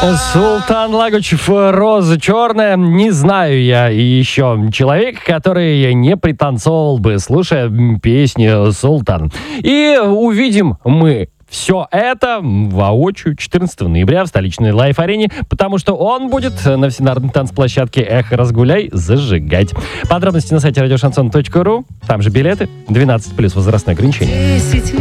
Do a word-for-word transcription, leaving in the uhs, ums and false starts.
Султан Лагучев, «Роза черная». Не знаю я еще человека, который не пританцовывал бы, слушая песни «Султан». И увидим мы все это воочию четырнадцатого ноября в столичной лайф-арене, потому что он будет на всенародной танцплощадке «Эхо Разгуляй» зажигать. Подробности на сайте радиошансон точка ру. Там же билеты. двенадцать плюс возрастное ограничение.